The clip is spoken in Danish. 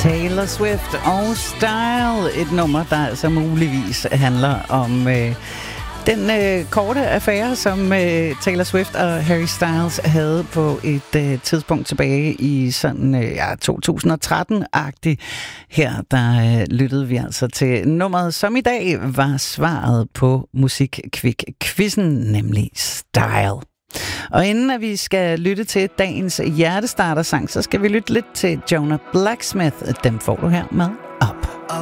Taylor Swift og Style, et nummer, der altså muligvis handler om den korte affære, som Taylor Swift og Harry Styles havde på et tidspunkt tilbage i sådan 2013-agtigt. Her der lyttede vi altså til nummeret, som i dag var svaret på Musikkvik-quizzen, nemlig Style. Og inden at vi skal lytte til dagens hjertestarter-sang, så skal vi lytte lidt til Jonah Blacksmith. Dem får du her med Up.